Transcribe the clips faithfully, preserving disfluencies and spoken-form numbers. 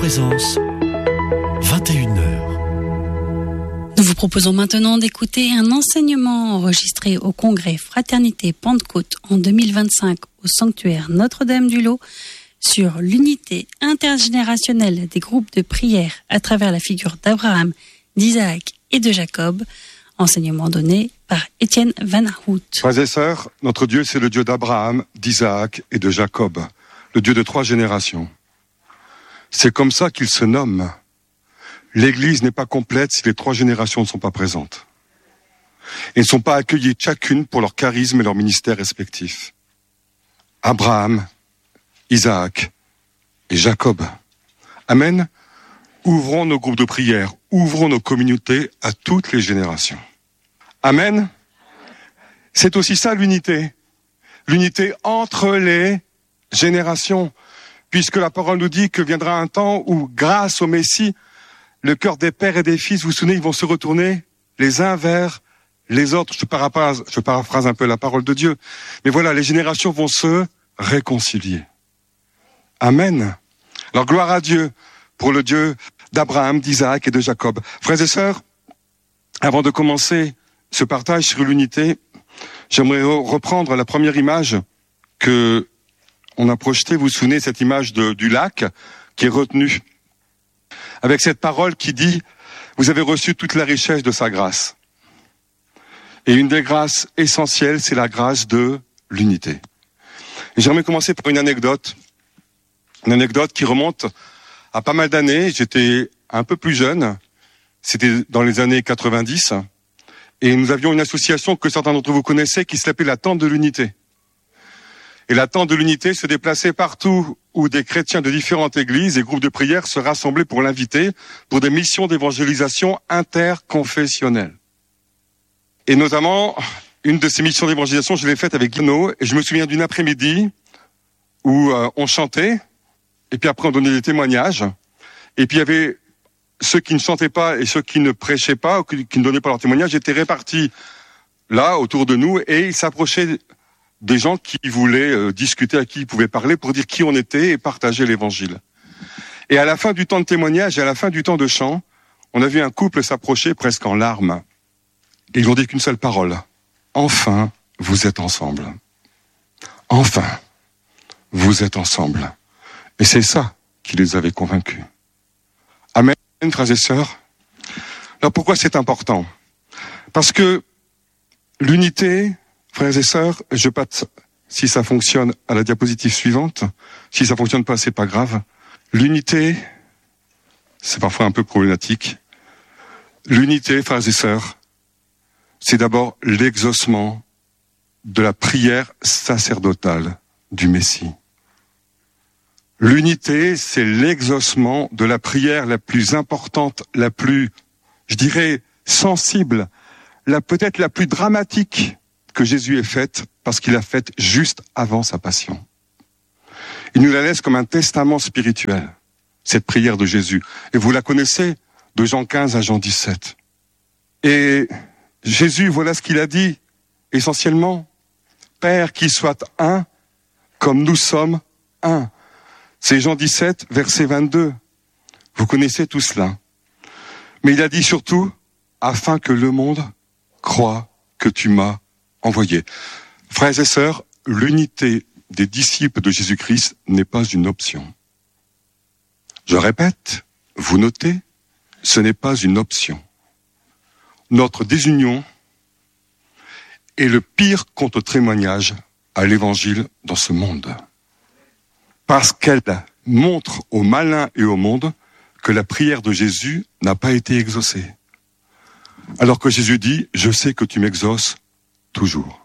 Présence, vingt et une heures. Nous vous proposons maintenant d'écouter un enseignement enregistré au congrès Fraternité Pentecôte en deux mille vingt-cinq au sanctuaire Notre-Dame-du-Lot sur l'unité intergénérationnelle des groupes de prière à travers la figure d'Abraham, d'Isaac et de Jacob. Enseignement donné par Étienne Van Hout. Frères et sœurs, notre Dieu, c'est le Dieu d'Abraham, d'Isaac et de Jacob, le Dieu de trois générations. C'est comme ça qu'il se nomme. L'Église n'est pas complète si les trois générations ne sont pas présentes. Et ne sont pas accueillies chacune pour leur charisme et leur ministère respectifs. Abraham, Isaac et Jacob. Amen. Ouvrons nos groupes de prière, ouvrons nos communautés à toutes les générations. Amen. C'est aussi ça l'unité. L'unité entre les générations. Puisque la parole nous dit que viendra un temps où, grâce au Messie, le cœur des pères et des fils, vous vous souvenez, ils vont se retourner les uns vers les autres. Je paraphrase, je paraphrase un peu la parole de Dieu. Mais voilà, les générations vont se réconcilier. Amen. Alors gloire à Dieu pour le Dieu d'Abraham, d'Isaac et de Jacob. Frères et sœurs, avant de commencer ce partage sur l'unité, j'aimerais reprendre la première image que on a projetée. Vous vous souvenez, cette image de, du lac qui est retenue avec cette parole qui dit « Vous avez reçu toute la richesse de sa grâce ». Et une des grâces essentielles, c'est la grâce de l'unité. Et j'aimerais commencer par une anecdote, une anecdote qui remonte à pas mal d'années. J'étais un peu plus jeune, c'était dans les années quatre-vingt-dix, et nous avions une association que certains d'entre vous connaissez qui s'appelait la Tente de l'Unité. Et la Tente de l'Unité se déplaçait partout où des chrétiens de différentes églises et groupes de prière se rassemblaient pour l'inviter pour des missions d'évangélisation interconfessionnelles. Et notamment, une de ces missions d'évangélisation, je l'ai faite avec Guino, et je me souviens d'une après-midi où euh, on chantait, et puis après on donnait des témoignages, et puis il y avait ceux qui ne chantaient pas et ceux qui ne prêchaient pas, ou qui, qui ne donnaient pas leur témoignage, étaient répartis là, autour de nous, et ils s'approchaient des gens qui voulaient euh, discuter, à qui ils pouvaient parler pour dire qui on était et partager l'évangile. Et à la fin du temps de témoignage et à la fin du temps de chant, on a vu un couple s'approcher presque en larmes. Et ils n'ont dit qu'une seule parole. Enfin, vous êtes ensemble. Enfin, vous êtes ensemble. Et c'est ça qui les avait convaincus. Amen, frères et sœurs. Alors pourquoi c'est important ? Parce que l'unité, frères et sœurs, je passe, si ça fonctionne, à la diapositive suivante. Si ça fonctionne pas, c'est pas grave. L'unité, c'est parfois un peu problématique. L'unité, frères et sœurs, c'est d'abord l'exaucement de la prière sacerdotale du Messie. L'unité, c'est l'exaucement de la prière la plus importante, la plus, je dirais, sensible, la peut-être la plus dramatique que Jésus ait faite, parce qu'il l'a faite juste avant sa passion. Il nous la laisse comme un testament spirituel, cette prière de Jésus. Et vous la connaissez, de Jean quinze à Jean dix-sept. Et Jésus, voilà ce qu'il a dit, essentiellement. Père, qu'il soit un, comme nous sommes un. C'est Jean dix-sept, verset vingt-deux. Vous connaissez tout cela. Mais il a dit surtout, afin que le monde croie que tu m'as envoyé. Frères et sœurs, l'unité des disciples de Jésus-Christ n'est pas une option. Je répète, vous notez, ce n'est pas une option. Notre désunion est le pire contre-témoignage à l'évangile dans ce monde. Parce qu'elle montre aux malins et au monde que la prière de Jésus n'a pas été exaucée. Alors que Jésus dit, je sais que tu m'exauces toujours.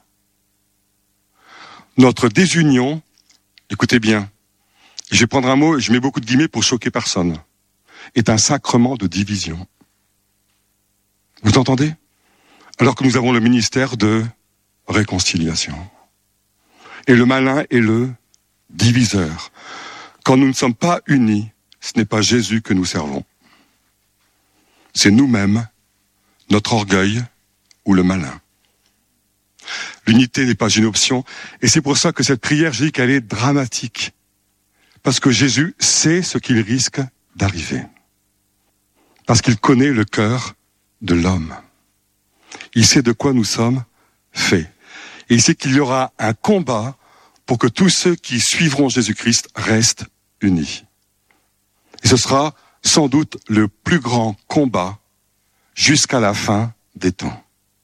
Notre désunion, écoutez bien, je vais prendre un mot, je mets beaucoup de guillemets pour choquer personne, est un sacrement de division. Vous entendez ? Alors que nous avons le ministère de réconciliation. Et le malin est le diviseur. Quand nous ne sommes pas unis, ce n'est pas Jésus que nous servons. C'est nous-mêmes, notre orgueil ou le malin. L'unité n'est pas une option, et c'est pour ça que cette prière, je dis qu'elle est dramatique. Parce que Jésus sait ce qu'il risque d'arriver. Parce qu'il connaît le cœur de l'homme. Il sait de quoi nous sommes faits. Et il sait qu'il y aura un combat pour que tous ceux qui suivront Jésus-Christ restent unis. Et ce sera sans doute le plus grand combat jusqu'à la fin des temps.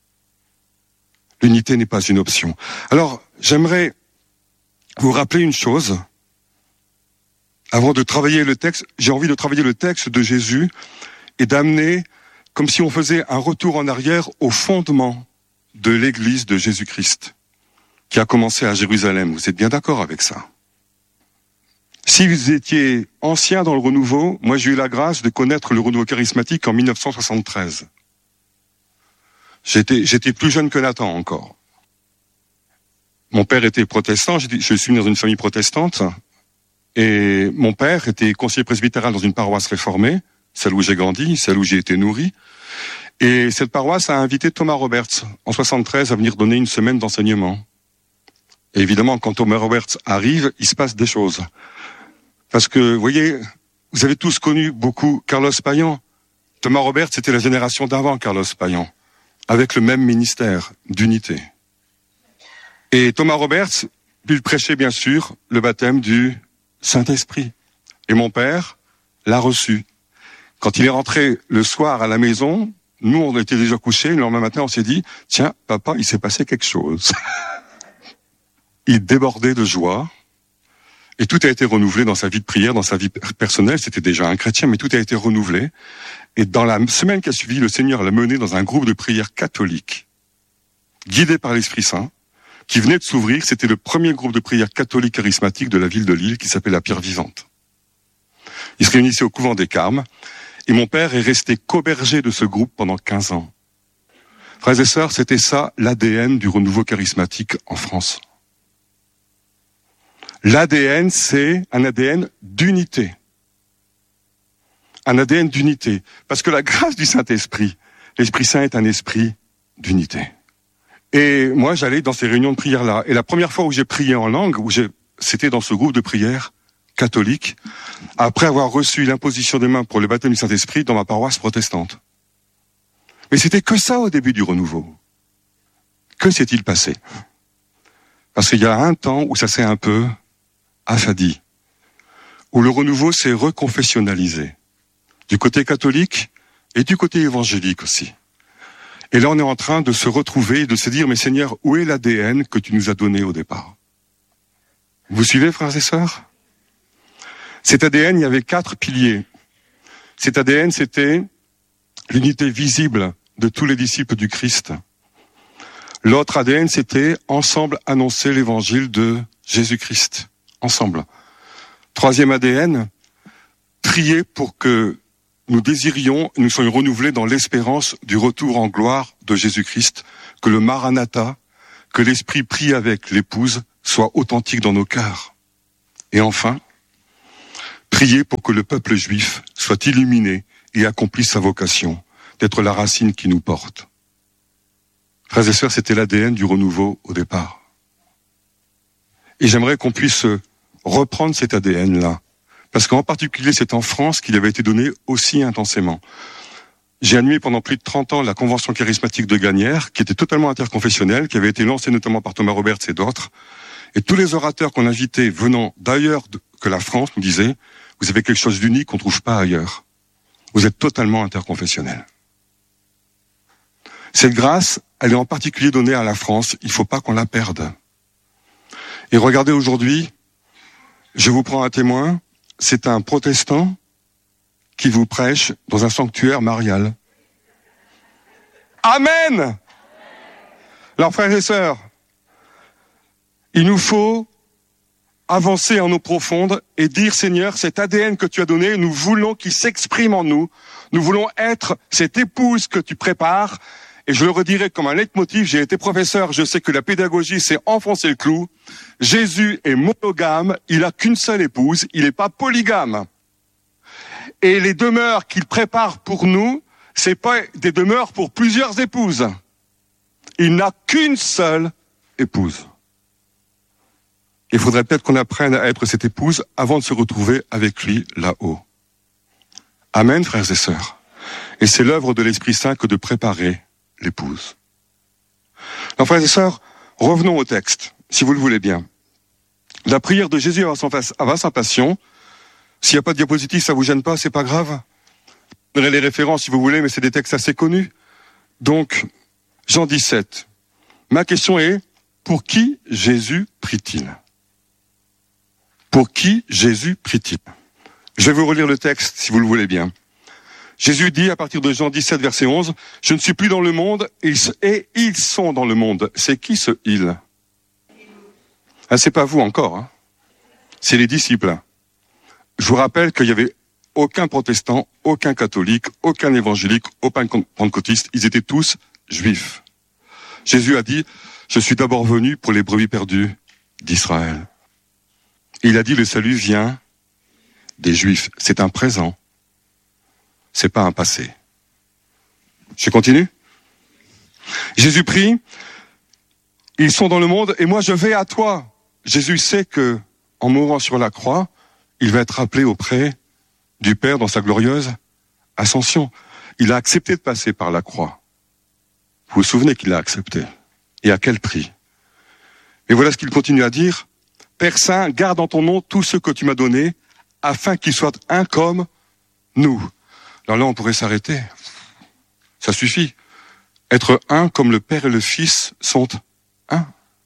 L'unité n'est pas une option. Alors, j'aimerais vous rappeler une chose. Avant de travailler le texte, j'ai envie de travailler le texte de Jésus et d'amener, comme si on faisait un retour en arrière au fondement de l'Église de Jésus-Christ, qui a commencé à Jérusalem. Vous êtes bien d'accord avec ça? Si vous étiez ancien dans le renouveau, moi j'ai eu la grâce de connaître le renouveau charismatique en mille neuf cent soixante-treize. J'étais, j'étais plus jeune que Nathan encore. Mon père était protestant, je suis né dans une famille protestante, et mon père était conseiller presbytéral dans une paroisse réformée, celle où j'ai grandi, celle où j'ai été nourri. Et cette paroisse a invité Thomas Roberts en soixante-treize à venir donner une semaine d'enseignement. Et évidemment, quand Thomas Roberts arrive, il se passe des choses. Parce que, vous voyez, vous avez tous connu beaucoup Carlos Payan. Thomas Roberts, c'était la génération d'avant Carlos Payan, avec le même ministère d'unité. Et Thomas Roberts, il prêchait bien sûr le baptême du Saint-Esprit. Et mon père l'a reçu. Quand il est rentré le soir à la maison, nous on était déjà couchés, le lendemain matin on s'est dit, tiens, papa, il s'est passé quelque chose. Il débordait de joie. Et tout a été renouvelé dans sa vie de prière, dans sa vie personnelle. C'était déjà un chrétien, mais tout a été renouvelé. Et dans la semaine qui a suivi, le Seigneur l'a mené dans un groupe de prière catholique, guidé par l'Esprit Saint, qui venait de s'ouvrir. C'était le premier groupe de prière catholique charismatique de la ville de Lille, qui s'appelait la Pierre Vivante. Il se réunissait au couvent des Carmes. Et mon père est resté qu'auberger de ce groupe pendant quinze ans. Frères et sœurs, c'était ça l'A D N du renouveau charismatique en France. L'A D N, c'est un A D N d'unité. Un A D N d'unité. Parce que la grâce du Saint-Esprit, l'Esprit Saint est un esprit d'unité. Et moi, j'allais dans ces réunions de prière-là. Et la première fois où j'ai prié en langue, où j'ai, c'était dans ce groupe de prière catholique, après avoir reçu l'imposition des mains pour le baptême du Saint-Esprit dans ma paroisse protestante. Mais c'était que ça au début du renouveau. Que s'est-il passé? Parce qu'il y a un temps où ça s'est un peu affadi, où le renouveau s'est reconfessionnalisé, du côté catholique et du côté évangélique aussi. Et là, on est en train de se retrouver et de se dire, mais Seigneur, où est l'A D N que tu nous as donné au départ? Vous suivez, frères et sœurs? Cet A D N, il y avait quatre piliers. Cet A D N, c'était l'unité visible de tous les disciples du Christ. L'autre A D N, c'était ensemble annoncer l'évangile de Jésus-Christ. Ensemble. Troisième A D N, prier pour que nous désirions, nous soyons renouvelés dans l'espérance du retour en gloire de Jésus-Christ, que le Maranatha, que l'Esprit prie avec l'épouse, soit authentique dans nos cœurs. Et enfin, prier pour que le peuple juif soit illuminé et accomplisse sa vocation, d'être la racine qui nous porte. Frères et sœurs, c'était l'A D N du renouveau au départ. Et j'aimerais qu'on puisse reprendre cet A D N-là. Parce qu'en particulier, c'est en France qu'il avait été donné aussi intensément. J'ai animé pendant plus de trente ans la convention charismatique de Gagnères, qui était totalement interconfessionnelle, qui avait été lancée notamment par Thomas Roberts et d'autres. Et tous les orateurs qu'on invitait venant d'ailleurs que la France nous disaient, vous avez quelque chose d'unique qu'on ne trouve pas ailleurs. Vous êtes totalement interconfessionnel. Cette grâce, elle est en particulier donnée à la France. Il ne faut pas qu'on la perde. Et regardez aujourd'hui, je vous prends un témoin, c'est un protestant qui vous prêche dans un sanctuaire marial. Amen! Alors frères et sœurs, il nous faut avancer en eau profonde et dire, Seigneur, cet A D N que tu as donné, nous voulons qu'il s'exprime en nous. Nous voulons être cette épouse que tu prépares. Et je le redirai comme un leitmotiv, j'ai été professeur, je sais que la pédagogie, c'est enfoncer le clou. Jésus est monogame, il a qu'une seule épouse, il n'est pas polygame. Et les demeures qu'il prépare pour nous, c'est pas des demeures pour plusieurs épouses. Il n'a qu'une seule épouse. Il faudrait peut-être qu'on apprenne à être cette épouse avant de se retrouver avec lui là-haut. Amen, frères et sœurs. Et c'est l'œuvre de l'Esprit Saint que de préparer l'épouse. Alors, frères et sœurs, revenons au texte, si vous le voulez bien. La prière de Jésus avant sa passion, s'il n'y a pas de diapositive, ça vous gêne pas, c'est pas grave. Je donnerai les références si vous voulez, mais c'est des textes assez connus. Donc, Jean dix-sept. Ma question est, pour qui Jésus prie-t-il ? Pour qui Jésus prie-t-il ? Je vais vous relire le texte, si vous le voulez bien. Jésus dit, à partir de Jean dix-sept, verset onze, « Je ne suis plus dans le monde, et ils sont dans le monde. » C'est qui ce « ils » ? Ah, c'est pas vous encore, hein. C'est les disciples. Je vous rappelle qu'il y avait aucun protestant, aucun catholique, aucun évangélique, aucun pentecôtiste. Ils étaient tous juifs. Jésus a dit, je suis d'abord venu pour les brebis perdues d'Israël. Il a dit, le salut vient des juifs. C'est un présent. C'est pas un passé. Je continue. Jésus prie, ils sont dans le monde et moi je vais à toi. Jésus sait que, en mourant sur la croix, il va être appelé auprès du Père dans sa glorieuse ascension. Il a accepté de passer par la croix. Vous vous souvenez qu'il l'a accepté. Et à quel prix ? Et voilà ce qu'il continue à dire. Père Saint, garde en ton nom tout ce que tu m'as donné, afin qu'ils soient un comme nous. Alors là, on pourrait s'arrêter. Ça suffit. Être un comme le Père et le Fils sont un.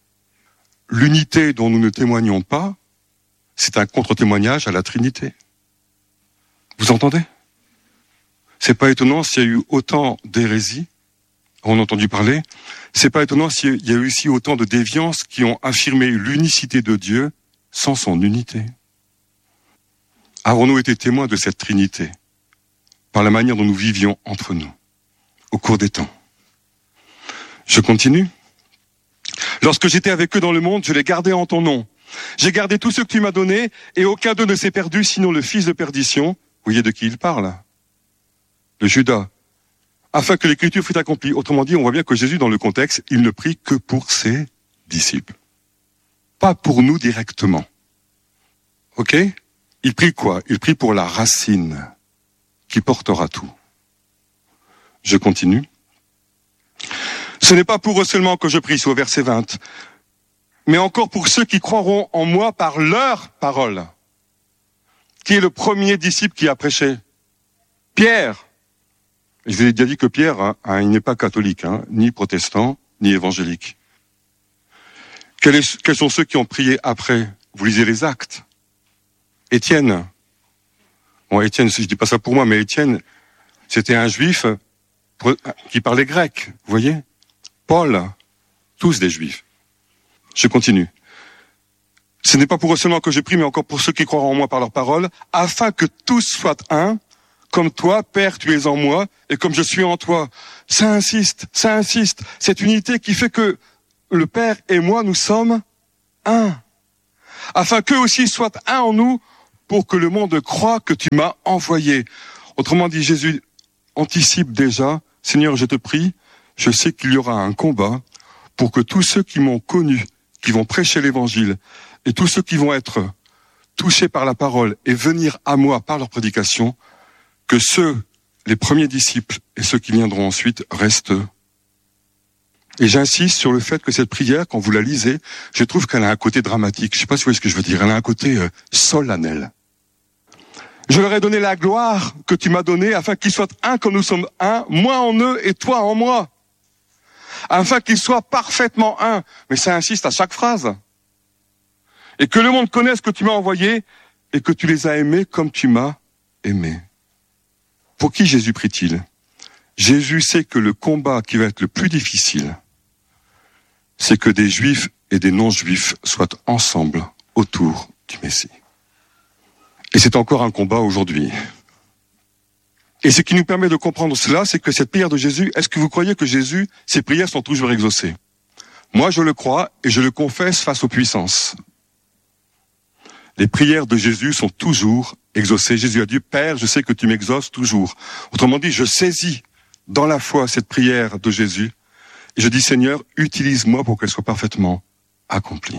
L'unité dont nous ne témoignons pas, c'est un contre-témoignage à la Trinité. Vous entendez ? C'est pas étonnant s'il y a eu autant d'hérésies, on a entendu parler. C'est pas étonnant s'il y a eu aussi autant de déviances qui ont affirmé l'unicité de Dieu sans son unité. Avons-nous été témoins de cette Trinité par la manière dont nous vivions entre nous au cours des temps ? Je continue. Lorsque j'étais avec eux dans le monde, je les gardais en ton nom. J'ai gardé tout ce que tu m'as donné, et aucun d'eux ne s'est perdu, sinon le fils de perdition. Vous voyez de qui il parle ? De Judas. Afin que l'écriture fût accomplie. Autrement dit, on voit bien que Jésus, dans le contexte, il ne prie que pour ses disciples. Pas pour nous directement. Ok ? Il prie quoi ? Il prie pour la racine qui portera tout. Je continue. Ce n'est pas pour eux seulement que je prie, c'est au verset vingt, mais encore pour ceux qui croiront en moi par leur parole. Qui est le premier disciple qui a prêché ? Pierre. Je vous ai déjà dit que Pierre, hein, il n'est pas catholique, hein, ni protestant, ni évangélique. Quels, est, quels sont ceux qui ont prié après ? Vous lisez les Actes. Étienne. Bon, Étienne, je dis pas ça pour moi, mais Étienne, c'était un juif qui parlait grec, vous voyez ? Paul, tous des juifs. Je continue. Ce n'est pas pour eux seulement que je prie, mais encore pour ceux qui croiront en moi par leur parole, afin que tous soient un, comme toi, Père, tu es en moi, et comme je suis en toi. Ça insiste, ça insiste. Cette unité qui fait que le Père et moi, nous sommes un. Afin qu'eux aussi soient un en nous, pour que le monde croie que tu m'as envoyé. Autrement dit, Jésus anticipe déjà, Seigneur, je te prie, je sais qu'il y aura un combat pour que tous ceux qui m'ont connu, qui vont prêcher l'évangile, et tous ceux qui vont être touchés par la parole et venir à moi par leur prédication, que ceux, les premiers disciples et ceux qui viendront ensuite, restent. Et j'insiste sur le fait que cette prière, quand vous la lisez, je trouve qu'elle a un côté dramatique. Je ne sais pas si vous voyez ce que je veux dire. Elle a un côté euh, solennel. Je leur ai donné la gloire que tu m'as donnée, afin qu'ils soient un comme nous sommes un, moi en eux et toi en moi. Afin qu'ils soient parfaitement un. Mais ça insiste à chaque phrase. Et que le monde connaisse que tu m'as envoyé et que tu les as aimés comme tu m'as aimé. Pour qui Jésus prie-t-il ? Jésus sait que le combat qui va être le plus difficile, c'est que des juifs et des non-juifs soient ensemble autour du Messie. Et c'est encore un combat aujourd'hui. Et ce qui nous permet de comprendre cela, c'est que cette prière de Jésus, est-ce que vous croyez que Jésus, ses prières sont toujours exaucées ? Moi, je le crois et je le confesse face aux puissances. Les prières de Jésus sont toujours exaucées. Jésus a dit, Père, je sais que tu m'exauces toujours. Autrement dit, je saisis dans la foi cette prière de Jésus et je dis, Seigneur, utilise-moi pour qu'elle soit parfaitement accomplie.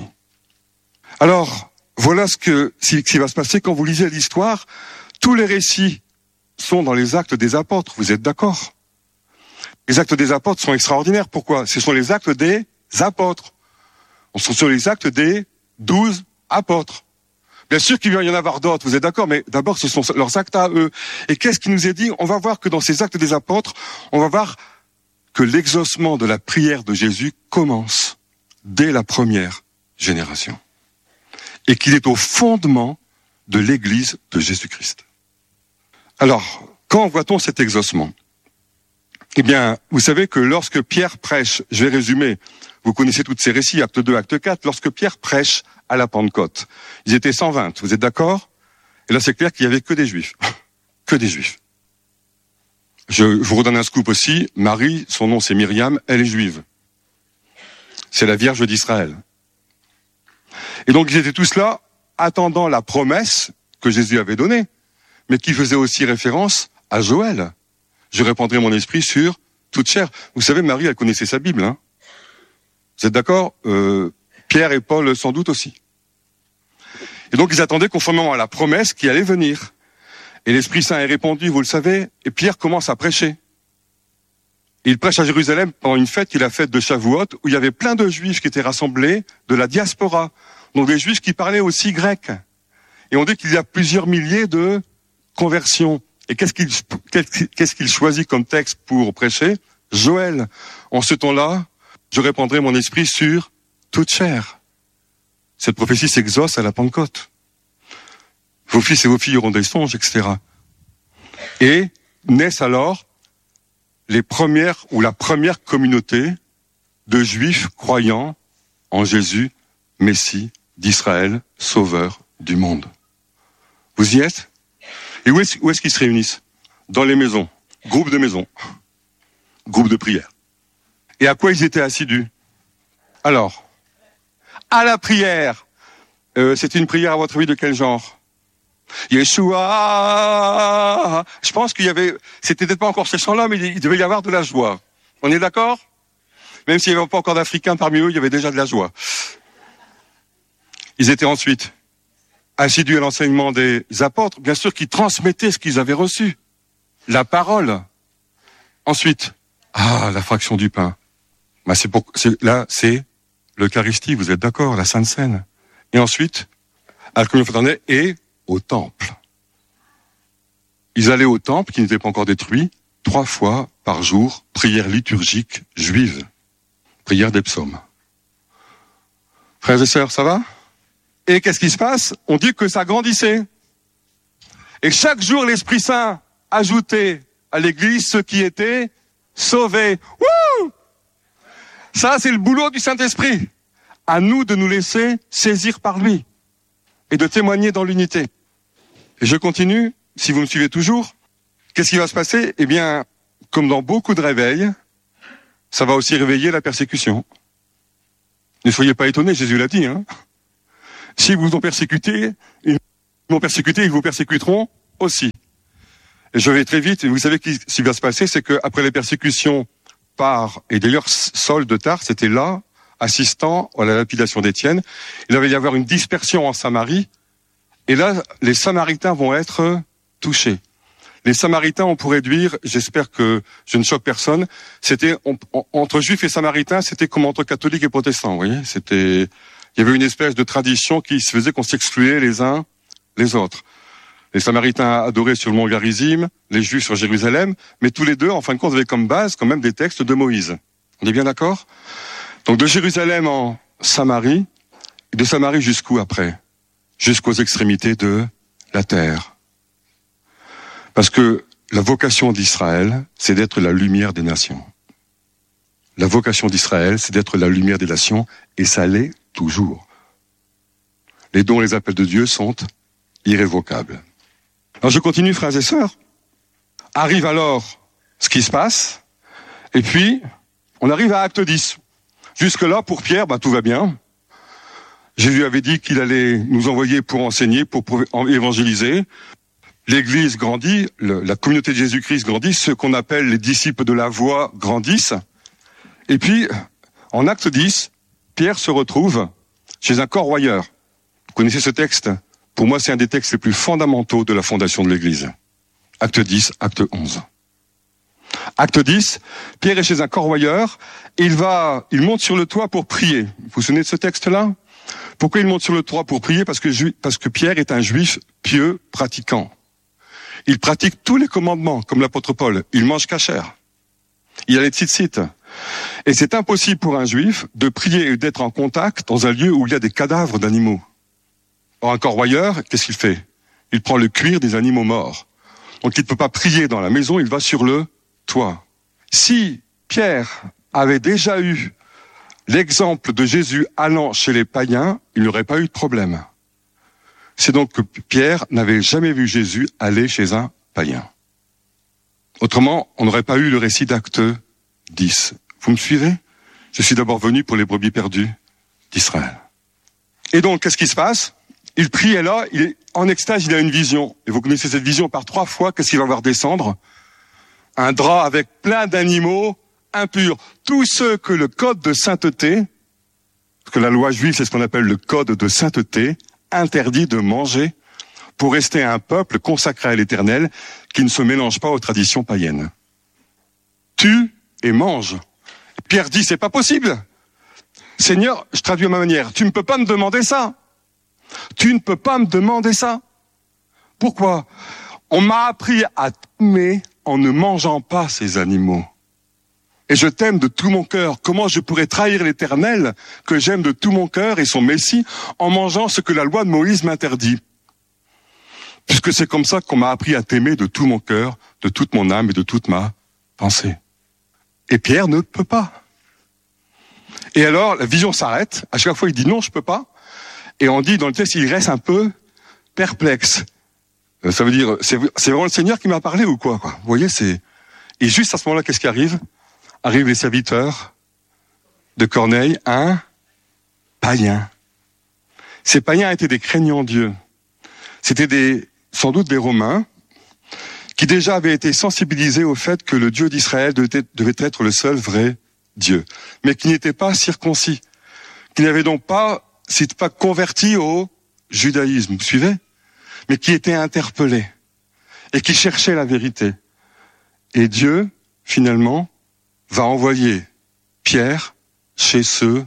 Alors, voilà ce que, ce qui va se passer quand vous lisez l'histoire. Tous les récits sont dans les actes des apôtres, vous êtes d'accord? Les actes des apôtres sont extraordinaires. Pourquoi? Ce sont les actes des apôtres. On se trouve sur les actes des douze apôtres. Bien sûr qu'il va y en avoir d'autres, vous êtes d'accord, mais d'abord ce sont leurs actes à eux. Et qu'est-ce qui nous est dit? On va voir que dans ces actes des apôtres, on va voir que l'exaucement de la prière de Jésus commence dès la première génération. Et qu'il est au fondement de l'Église de Jésus-Christ. Alors, quand voit-on cet exaucement? Eh bien, vous savez que lorsque Pierre prêche, je vais résumer, vous connaissez tous ces récits, acte deux, acte quatre, lorsque Pierre prêche à la Pentecôte, ils étaient cent vingt, vous êtes d'accord? Et là, c'est clair qu'il y avait que des Juifs. Que des Juifs. Je vous redonne un scoop aussi, Marie, son nom c'est Myriam, elle est juive. C'est la Vierge d'Israël. Et donc, ils étaient tous là, attendant la promesse que Jésus avait donnée, mais qui faisait aussi référence à Joël. Je répandrai mon esprit sur toute chair. Vous savez, Marie, elle connaissait sa Bible, hein. Vous êtes d'accord? euh, Pierre et Paul sans doute aussi. Et donc ils attendaient conformément à la promesse qui allait venir. Et l'Esprit Saint est répandu, vous le savez, et Pierre commence à prêcher. Il prêche à Jérusalem pendant une fête qui est la fête de Shavuot, où il y avait plein de Juifs qui étaient rassemblés de la diaspora, donc des Juifs qui parlaient aussi grec. Et on dit qu'il y a plusieurs milliers de conversions. Et qu'est-ce qu'il, qu'est-ce qu'il choisit comme texte pour prêcher? Joël. En ce temps-là, je répandrai mon esprit sur toute chair. Cette prophétie s'exauce à la Pentecôte. Vos fils et vos filles auront des songes, et cetera. Et naissent alors les premières ou la première communauté de Juifs croyant en Jésus, Messie d'Israël, Sauveur du monde. Vous y êtes? Et où est-ce, où est-ce qu'ils se réunissent? Dans les maisons, groupe de maisons, groupe de prière. Et à quoi ils étaient assidus? Alors, à la prière. Euh, c'était une prière à votre avis de quel genre? Yeshua. Je pense qu'il y avait, c'était peut-être pas encore ces chants-là, mais il devait y avoir de la joie. On est d'accord? Même s'il n'y avait pas encore d'Africains parmi eux, il y avait déjà de la joie. Ils étaient ensuite assidus à l'enseignement des apôtres, bien sûr, qui transmettaient ce qu'ils avaient reçu. La parole. Ensuite, ah, la fraction du pain. Bah, c'est pour, c'est, là, c'est l'Eucharistie, vous êtes d'accord, la Sainte Seine. Et ensuite, à la communion fraternelle et au temple. Ils allaient au temple, qui n'était pas encore détruit, trois fois par jour, prière liturgique juive. Prière des psaumes. Frères et sœurs, ça va? Et qu'est-ce qui se passe? On dit que ça grandissait. Et chaque jour, l'Esprit Saint ajoutait à l'Église ceux qui étaient sauvés. Wouh! Ça, c'est le boulot du Saint-Esprit. À nous de nous laisser saisir par lui et de témoigner dans l'unité. Et je continue, si vous me suivez toujours. Qu'est-ce qui va se passer? Eh bien, comme dans beaucoup de réveils, ça va aussi réveiller la persécution. Ne soyez pas étonnés, Jésus l'a dit, hein. Si vous ont persécuté, ils m'ont persécuté, ils vous persécuteront aussi. Et je vais très vite, et vous savez ce qui va se passer, c'est qu'après les persécutions par, et d'ailleurs Saul de Tarse, c'était là, assistant à la lapidation d'Étienne, il va y avoir une dispersion en Samarie, et là, les Samaritains vont être touchés. Les Samaritains, on pourrait dire, j'espère que je ne choque personne, c'était, on, on, entre Juifs et Samaritains, c'était comme entre catholiques et protestants, vous voyez, c'était, il y avait une espèce de tradition qui se faisait qu'on s'excluait les uns les autres. Les Samaritains adoraient sur le mont Garizim, les Juifs sur Jérusalem, mais tous les deux, en fin de compte, avaient comme base quand même des textes de Moïse. On est bien d'accord? Donc de Jérusalem en Samarie, et de Samarie jusqu'où après? Jusqu'aux extrémités de la terre. Parce que la vocation d'Israël, c'est d'être la lumière des nations. La vocation d'Israël, c'est d'être la lumière des nations, et ça l'est toujours. Les dons et les appels de Dieu sont irrévocables. Alors je continue, frères et sœurs. Arrive alors ce qui se passe, et puis on arrive à Acte dix. Jusque-là, pour Pierre, bah, tout va bien. Jésus avait dit qu'il allait nous envoyer pour enseigner, pour évangéliser. L'Église grandit, le, la communauté de Jésus-Christ grandit, ceux qu'on appelle les disciples de la voie grandissent. Et puis, en Acte dix, Pierre se retrouve chez un corroyeur. Vous connaissez ce texte? Pour moi, c'est un des textes les plus fondamentaux de la fondation de l'Église. Acte dix, acte onze. Acte dix, Pierre est chez un corroyeur, et il va, il monte sur le toit pour prier. Vous vous souvenez de ce texte-là? Pourquoi il monte sur le toit pour prier? Parce que, parce que Pierre est un juif pieux, pratiquant. Il pratique tous les commandements, comme l'apôtre Paul. Il mange cachère. Il a les tzitzit. Et c'est impossible pour un juif de prier et d'être en contact dans un lieu où il y a des cadavres d'animaux. Or, un corroyeur, qu'est-ce qu'il fait? Il prend le cuir des animaux morts. Donc il ne peut pas prier dans la maison, il va sur le toit. Si Pierre avait déjà eu l'exemple de Jésus allant chez les païens, il n'aurait pas eu de problème. C'est donc que Pierre n'avait jamais vu Jésus aller chez un païen. Autrement, on n'aurait pas eu le récit d'Acte dix. Vous me suivez? Je suis d'abord venu pour les brebis perdues d'Israël. Et donc, qu'est-ce qui se passe? Il prie et là, il est en extase, il a une vision. Et vous connaissez cette vision par trois fois, qu'est-ce qu'il va voir descendre? Un drap avec plein d'animaux impurs. Tous ceux que le code de sainteté, parce que la loi juive, c'est ce qu'on appelle le code de sainteté, interdit de manger pour rester un peuple consacré à l'Éternel qui ne se mélange pas aux traditions païennes. Tue et mange. Pierre dit, c'est pas possible. Seigneur, je traduis à ma manière, tu ne peux pas me demander ça. Tu ne peux pas me demander ça. Pourquoi? On m'a appris à t'aimer en ne mangeant pas ces animaux. Et je t'aime de tout mon cœur. Comment je pourrais trahir l'Éternel que j'aime de tout mon cœur et son Messie en mangeant ce que la loi de Moïse m'interdit? Puisque c'est comme ça qu'on m'a appris à t'aimer de tout mon cœur, de toute mon âme et de toute ma pensée. Et Pierre ne peut pas. Et alors, la vision s'arrête. À chaque fois, il dit non, je peux pas. Et on dit dans le texte, il reste un peu perplexe. Ça veut dire, c'est, c'est vraiment le Seigneur qui m'a parlé ou quoi, quoi? Vous voyez, c'est... Et juste à ce moment-là, qu'est-ce qui arrive? Arrivent les serviteurs de Corneille, un païen. Ces païens étaient des craignants Dieu. C'était des, sans doute des Romains qui déjà avaient été sensibilisés au fait que le Dieu d'Israël devait, devait être le seul vrai Dieu, mais qui n'étaient pas circoncis, qui n'avaient donc pas, s'étaient pas convertis au judaïsme, vous suivez? Mais qui étaient interpellés et qui cherchaient la vérité. Et Dieu, finalement, va envoyer Pierre chez ce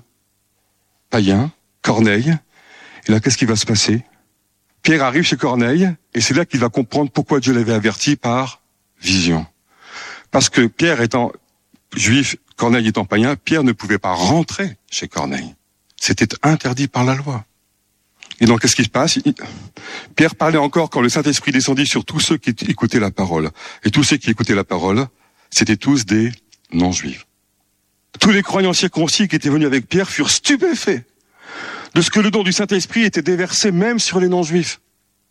païen, Corneille. Et là, qu'est-ce qui va se passer? Pierre arrive chez Corneille, et c'est là qu'il va comprendre pourquoi Dieu l'avait averti par vision. Parce que Pierre étant juif, Corneille étant païen, Pierre ne pouvait pas rentrer chez Corneille. C'était interdit par la loi. Et donc, qu'est-ce qui se passe? Pierre parlait encore quand le Saint-Esprit descendit sur tous ceux qui écoutaient la parole. Et tous ceux qui écoutaient la parole, c'était tous des non-juifs. Tous les croyants circoncis qui étaient venus avec Pierre furent stupéfaits de ce que le don du Saint-Esprit était déversé même sur les non-juifs.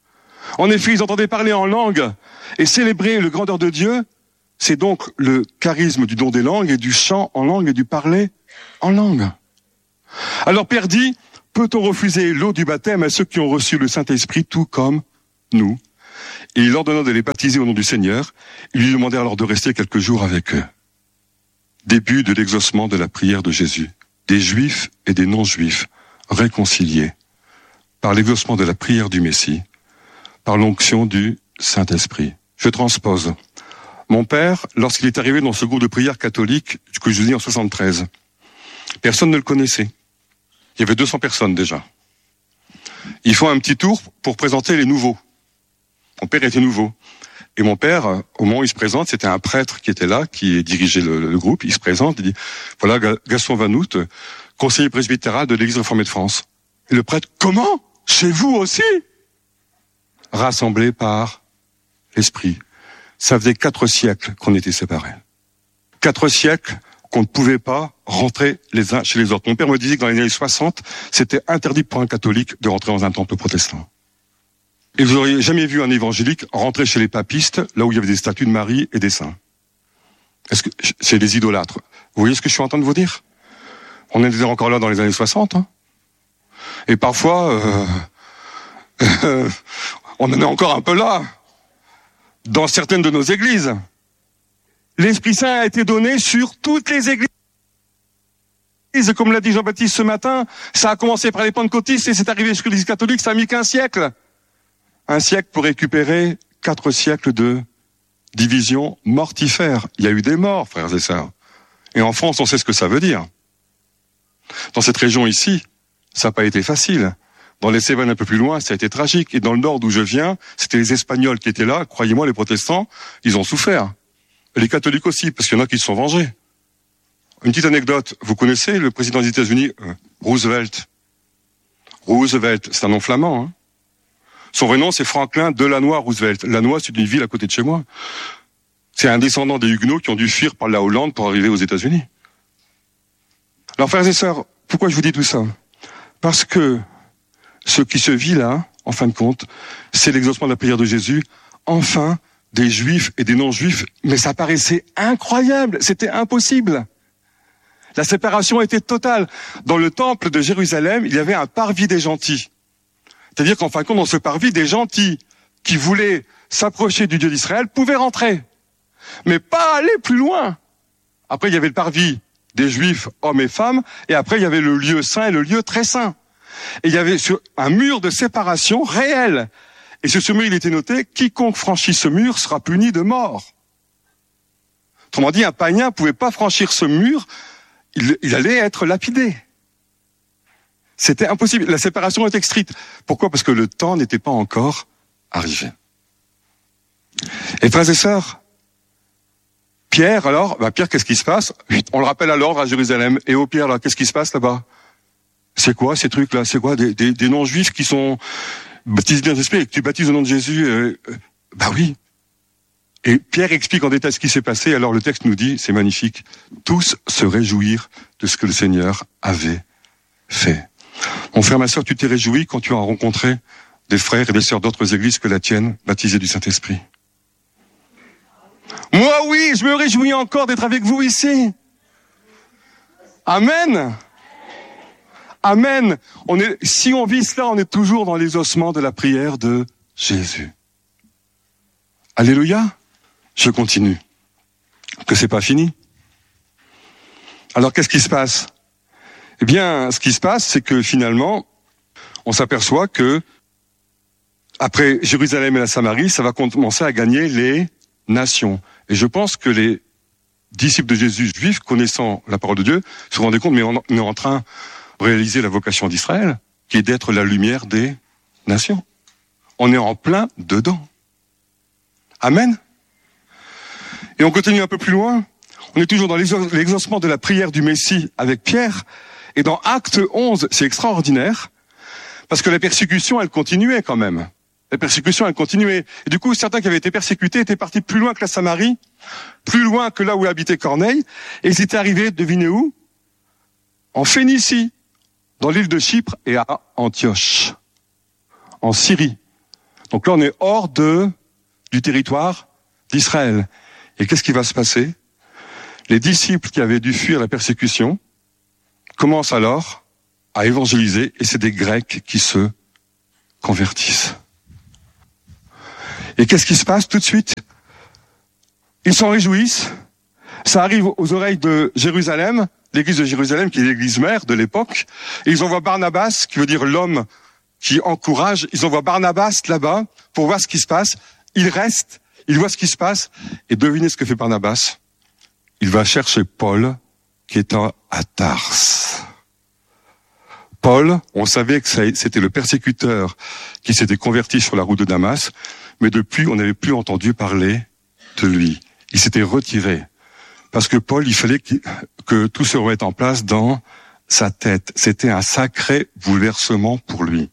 En effet, ils entendaient parler en langue et célébrer le grandeur de Dieu. C'est donc le charisme du don des langues et du chant en langue et du parler en langue. Alors Pierre dit, peut-on refuser l'eau du baptême à ceux qui ont reçu le Saint-Esprit tout comme nous? Et il ordonna de les baptiser au nom du Seigneur. Ils lui demandèrent alors de rester quelques jours avec eux. Début de l'exaucement de la prière de Jésus. Des Juifs et des non-Juifs réconciliés par l'exaucement de la prière du Messie, par l'onction du Saint-Esprit. Je transpose. Mon père, lorsqu'il est arrivé dans ce groupe de prière catholique que je dis en soixante-treize, personne ne le connaissait. Il y avait deux cents personnes déjà. Ils font un petit tour pour présenter les nouveaux. Mon père était nouveau. Et mon père, au moment où il se présente, c'était un prêtre qui était là, qui dirigeait le, le groupe. Il se présente, il dit, voilà Gaston Vanout, conseiller presbytéral de l'Église réformée de France. Et le prêtre, comment? Chez vous aussi? Rassemblés par l'Esprit. Ça faisait quatre siècles qu'on était séparés. Quatre siècles qu'on ne pouvait pas rentrer les uns chez les autres. Mon père me disait que dans les années soixante, c'était interdit pour un catholique de rentrer dans un temple protestant. Et vous n'auriez jamais vu un évangélique rentrer chez les papistes, là où il y avait des statues de Marie et des saints. Est-ce que c'est des idolâtres? Vous voyez ce que je suis en train de vous dire? On était encore là dans les années soixante. Hein. Et parfois, euh, euh, on en est encore un peu là, dans certaines de nos églises. L'Esprit Saint a été donné sur toutes les églises. Comme l'a dit Jean-Baptiste ce matin, ça a commencé par les pentecôtistes et c'est arrivé jusqu'à l'Église catholique, ça a mis qu'un siècle. Un siècle pour récupérer quatre siècles de division mortifère. Il y a eu des morts, frères et sœurs. Et en France, on sait ce que ça veut dire. Dans cette région ici, ça n'a pas été facile. Dans les Cévennes un peu plus loin, ça a été tragique. Et dans le nord d'où je viens, c'était les Espagnols qui étaient là. Croyez-moi, les protestants, ils ont souffert. Et les catholiques aussi, parce qu'il y en a qui se sont vengés. Une petite anecdote. Vous connaissez le président des États-Unis, euh, Roosevelt. Roosevelt, c'est un nom flamand. Hein. Son vrai nom, c'est Franklin Delanoë Roosevelt. Lannoy, c'est une ville à côté de chez moi. C'est un descendant des Huguenots qui ont dû fuir par la Hollande pour arriver aux États-Unis. Alors, frères et sœurs, pourquoi je vous dis tout ça? Parce que ce qui se vit là, en fin de compte, c'est l'exaucement de la prière de Jésus, enfin, des Juifs et des non-Juifs. Mais ça paraissait incroyable, c'était impossible. La séparation était totale. Dans le temple de Jérusalem, il y avait un parvis des gentils. C'est-à-dire qu'en fin de compte, dans ce parvis, des gentils qui voulaient s'approcher du Dieu d'Israël pouvaient rentrer. Mais pas aller plus loin. Après, il y avait le parvis des Juifs, hommes et femmes, et après, il y avait le lieu saint et le lieu très saint. Et il y avait sur un mur de séparation réel. Et sur ce mur, il était noté, quiconque franchit ce mur sera puni de mort. Autrement dit, un païen ne pouvait pas franchir ce mur, il, il allait être lapidé. C'était impossible. La séparation était stricte. Pourquoi? Parce que le temps n'était pas encore arrivé. Et frères et sœurs, Pierre, alors, bah Pierre, qu'est-ce qui se passe? On le rappelle à l'ordre à Jérusalem. Et au Pierre, là, qu'est-ce qui se passe là-bas? C'est quoi ces trucs-là? C'est quoi des, des, des non-juifs qui sont baptisés dans l'esprit et que tu baptises au nom de Jésus? euh, euh, Bah oui. Et Pierre explique en détail ce qui s'est passé. Alors le texte nous dit, c'est magnifique, tous se réjouirent de ce que le Seigneur avait fait. Mon frère, ma sœur, tu t'es réjoui quand tu as rencontré des frères et des sœurs d'autres églises que la tienne, baptisés du Saint-Esprit? Moi, oui, je me réjouis encore d'être avec vous ici. Amen. Amen. On est, si on vit cela, on est toujours dans les ossements de la prière de Jésus. Alléluia. Je continue. Que c'est pas fini. Alors, qu'est-ce qui se passe? Eh bien, ce qui se passe, c'est que finalement, on s'aperçoit que, après Jérusalem et la Samarie, ça va commencer à gagner les nations. Et je pense que les disciples de Jésus juifs, connaissant la parole de Dieu, se rendaient compte, mais on est en train de réaliser la vocation d'Israël, qui est d'être la lumière des nations. On est en plein dedans. Amen. Et on continue un peu plus loin. On est toujours dans l'exaucement de la prière du Messie avec Pierre. Et dans Acte onze, c'est extraordinaire, parce que la persécution, elle continuait quand même. La persécution, elle continuait. Et du coup, certains qui avaient été persécutés étaient partis plus loin que la Samarie, plus loin que là où habitait Corneille, et ils étaient arrivés, devinez où? En Phénicie, dans l'île de Chypre, et à Antioche, en Syrie. Donc là, on est hors de, du territoire d'Israël. Et qu'est-ce qui va se passer? Les disciples qui avaient dû fuir la persécution commencent alors à évangéliser, et c'est des Grecs qui se convertissent. Et qu'est-ce qui se passe tout de suite? Ils s'en réjouissent. Ça arrive aux oreilles de Jérusalem, l'église de Jérusalem, qui est l'église mère de l'époque. Et ils envoient Barnabas, qui veut dire l'homme qui encourage. Ils envoient Barnabas là-bas pour voir ce qui se passe. Il reste, il voit ce qui se passe. Et devinez ce que fait Barnabas? Il va chercher Paul, qui est à Tarse. Paul, on savait que c'était le persécuteur qui s'était converti sur la route de Damas, mais depuis, on n'avait plus entendu parler de lui. Il s'était retiré. Parce que Paul, il fallait que tout se remette en place dans sa tête. C'était un sacré bouleversement pour lui.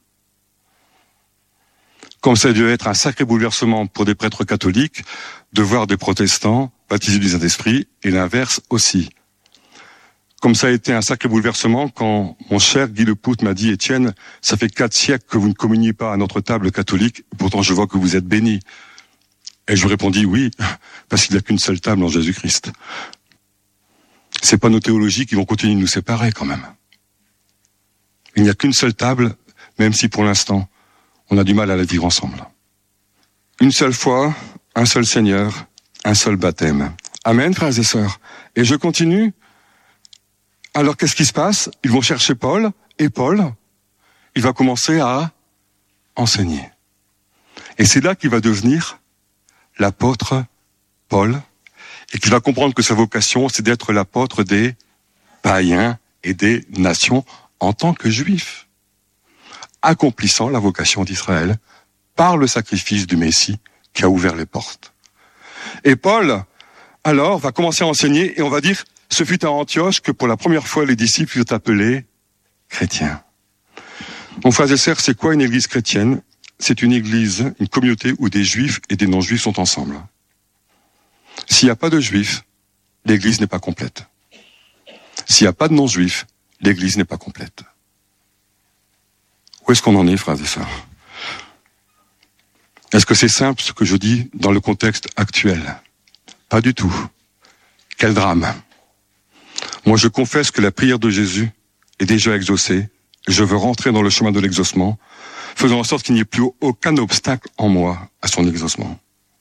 Comme ça devait être un sacré bouleversement pour des prêtres catholiques de voir des protestants baptisés du Saint-Esprit, et l'inverse aussi. Comme ça a été un sacré bouleversement quand mon cher Guy Lepout m'a dit, Étienne, ça fait quatre siècles que vous ne communiez pas à notre table catholique, pourtant je vois que vous êtes béni. Et je lui répondis oui, parce qu'il n'y a qu'une seule table en Jésus-Christ. C'est pas nos théologies qui vont continuer de nous séparer quand même. Il n'y a qu'une seule table, même si pour l'instant, on a du mal à la vivre ensemble. Une seule foi, un seul Seigneur, un seul baptême. Amen, frères et sœurs. Et je continue. Alors, qu'est-ce qui se passe? Ils vont chercher Paul, et Paul, il va commencer à enseigner. Et c'est là qu'il va devenir l'apôtre Paul, et qu'il va comprendre que sa vocation, c'est d'être l'apôtre des païens et des nations en tant que juif, accomplissant la vocation d'Israël par le sacrifice du Messie qui a ouvert les portes. Et Paul, alors, va commencer à enseigner et on va dire, ce fut à Antioche que pour la première fois les disciples furent appelés chrétiens. Mon frères et sœurs, c'est quoi une église chrétienne? C'est une église, une communauté où des juifs et des non-juifs sont ensemble. S'il n'y a pas de juifs, l'église n'est pas complète. S'il n'y a pas de non-juifs, l'église n'est pas complète. Où est-ce qu'on en est, frères et sœurs? Est-ce que c'est simple ce que je dis dans le contexte actuel? Pas du tout. Quel drame. Moi, je confesse que la prière de Jésus est déjà exaucée. Je veux rentrer dans le chemin de l'exaucement, faisant en sorte qu'il n'y ait plus aucun obstacle en moi à son exaucement.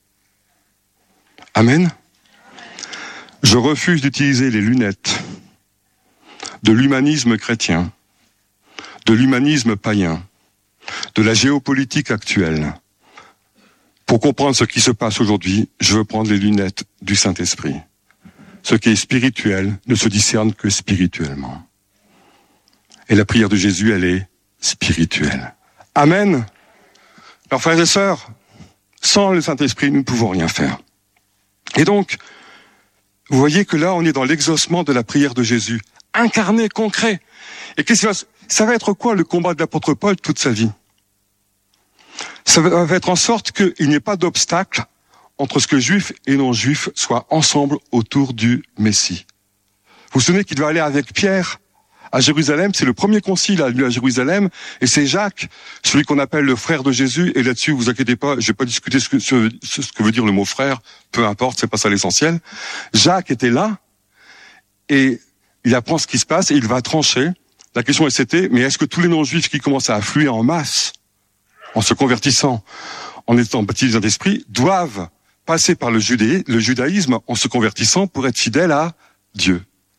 Amen. Je refuse d'utiliser les lunettes de l'humanisme chrétien, de l'humanisme païen, de la géopolitique actuelle. Pour comprendre ce qui se passe aujourd'hui, je veux prendre les lunettes du Saint-Esprit. Ce qui est spirituel ne se discerne que spirituellement. Et la prière de Jésus, elle est spirituelle. Amen. Alors, frères et sœurs, sans le Saint-Esprit, nous ne pouvons rien faire. Et donc, vous voyez que là, on est dans l'exaucement de la prière de Jésus, incarné, concret. Et qu'est-ce que ça, ça va être quoi le combat de l'apôtre Paul toute sa vie? Ça va être en sorte qu'il n'y ait pas d'obstacle entre ce que juifs et non-juifs soient ensemble autour du Messie. Vous vous souvenez qu'il doit aller avec Pierre à Jérusalem, c'est le premier concile à lui à Jérusalem, et c'est Jacques, celui qu'on appelle le frère de Jésus, et là-dessus, vous inquiétez pas, je vais pas discuter ce que, ce, ce que veut dire le mot frère, peu importe, c'est pas ça l'essentiel. Jacques était là, et il apprend ce qui se passe, et il va trancher. La question c'était, mais est-ce que tous les non-juifs qui commencent à affluer en masse, en se convertissant, en étant baptisés d'esprit, doivent passer par le, judé, le judaïsme en se convertissant pour être fidèles à Dieu?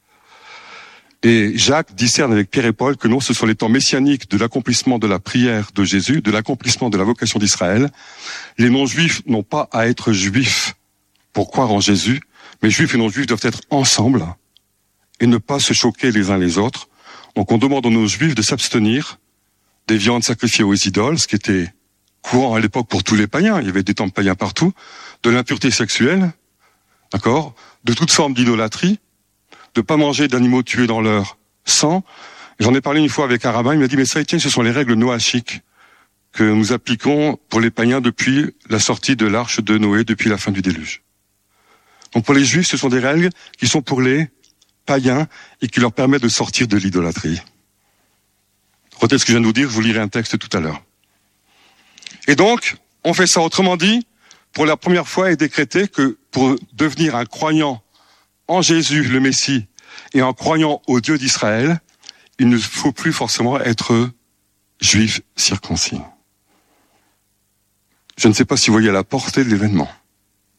Et Jacques discerne avec Pierre et Paul que non, ce sont les temps messianiques de l'accomplissement de la prière de Jésus, de l'accomplissement de la vocation d'Israël. Les non-juifs n'ont pas à être juifs pour croire en Jésus, mais juifs et non-juifs doivent être ensemble et ne pas se choquer les uns les autres. Donc on demande aux non-juifs de s'abstenir des viandes sacrifiées aux idoles, ce qui était courant à l'époque pour tous les païens, il y avait des temples païens partout, de l'impureté sexuelle, d'accord, de toute forme d'idolâtrie, de pas manger d'animaux tués dans leur sang. J'en ai parlé une fois avec un rabbin, il m'a dit, mais ça, Étienne, ce sont les règles noachiques que nous appliquons pour les païens depuis la sortie de l'arche de Noé, depuis la fin du déluge. Donc pour les juifs, ce sont des règles qui sont pour les païens et qui leur permettent de sortir de l'idolâtrie. Retenez ce que je viens de vous dire, je vous lirai un texte tout à l'heure. Et donc, on fait ça. Autrement dit, pour la première fois, il est décrété que pour devenir un croyant en Jésus, le Messie, et en croyant au Dieu d'Israël, il ne faut plus forcément être juif circoncis. Je ne sais pas si vous voyez la portée de l'événement.